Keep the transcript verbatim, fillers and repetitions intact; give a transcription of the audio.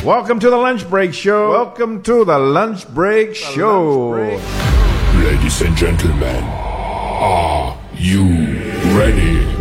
Welcome to the Lunch Break Show. Welcome to the Lunch Break Show. Lunch break. Ladies and gentlemen, are you ready?